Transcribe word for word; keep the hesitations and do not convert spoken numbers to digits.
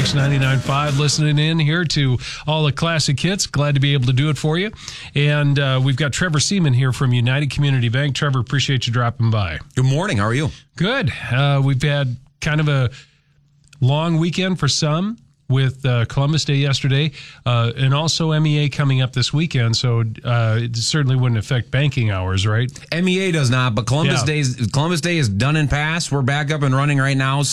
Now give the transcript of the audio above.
Kicks ninety-nine point five, listening in here to all the classic hits. Glad to be able to do it for you. And uh, we've got Trevor Seaman here from United Community Bank. Trevor, appreciate you dropping by. Good morning. How are you? Good. Uh, we've had kind of a long weekend for some, with uh, Columbus Day yesterday, uh, and also M E A coming up this weekend, so uh, it certainly wouldn't affect banking hours, right? M E A does not, but Columbus Yeah. Day is, Columbus Day is done and past. We're back up and running right now.